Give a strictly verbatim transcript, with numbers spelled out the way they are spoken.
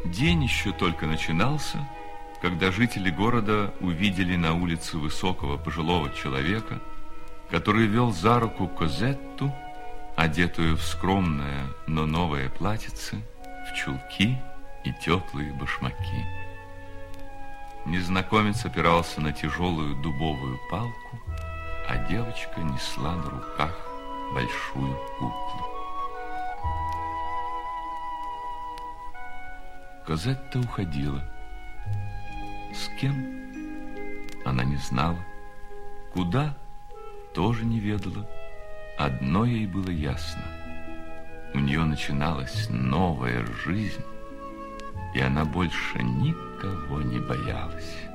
День еще только начинался, когда жители города увидели на улице высокого пожилого человека, который вел за руку Козетту, одетую в скромное, но новое платьице, в чулки и теплые башмаки. Незнакомец опирался на тяжелую дубовую палку, а девочка несла на руках большую куклу. Козетта уходила. С кем? Она не знала. Куда? Тоже не ведала. Одно ей было ясно. У нее начиналась новая жизнь, и она больше никого не боялась.